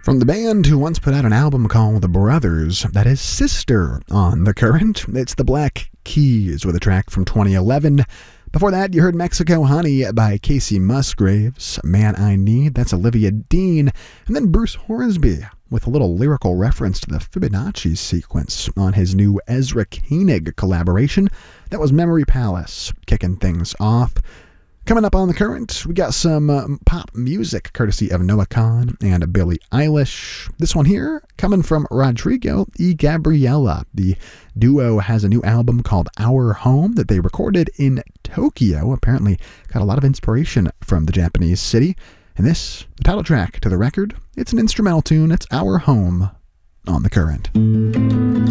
From the band who once put out an album called The Brothers, that is Sister on The Current, it's the Black Keys with a track from 2011. Before that, you heard Mexico Honey by Casey Musgraves, Man I Need, that's Olivia Dean, and then Bruce Hornsby with a little lyrical reference to the Fibonacci sequence on his new Ezra Koenig collaboration. That was Memory Palace, kicking things off. Coming up on The Current, we got some pop music courtesy of Noah Kahan and Billie Eilish. This one here coming from Rodrigo y Gabriela. The duo has a new album called Our Home that they recorded in Tokyo. Apparently got a lot of inspiration from the Japanese city. And this, the title track to the record, it's an instrumental tune. It's Our Home on The Current.